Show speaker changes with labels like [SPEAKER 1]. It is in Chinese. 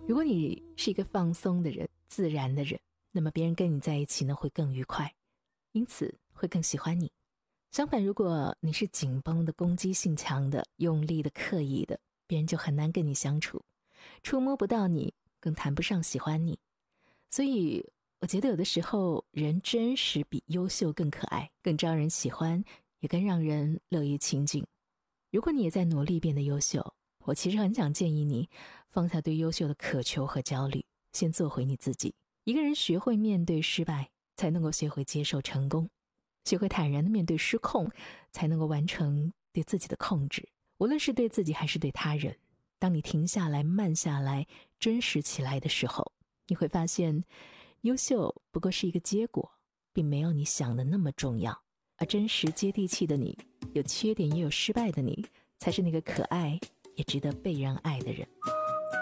[SPEAKER 1] 如果你是一个放松的人，自然的人，那么别人跟你在一起呢会更愉快，因此会更喜欢你。相反，如果你是紧绷的、攻击性强的、用力的、刻意的，别人就很难跟你相处，触摸不到你，更谈不上喜欢你。所以我觉得有的时候人真实比优秀更可爱，更招人喜欢，也更让人乐于亲近。如果你也在努力变得优秀，我其实很想建议你放下对优秀的渴求和焦虑，先做回你自己。一个人学会面对失败，才能够学会接受成功，学会坦然地面对失控，才能够完成对自己的控制。无论是对自己还是对他人，当你停下来、慢下来、真实起来的时候，你会发现优秀不过是一个结果，并没有你想的那么重要。而真实接地气的你，有缺点也有失败的你，才是那个可爱也值得被人爱的人。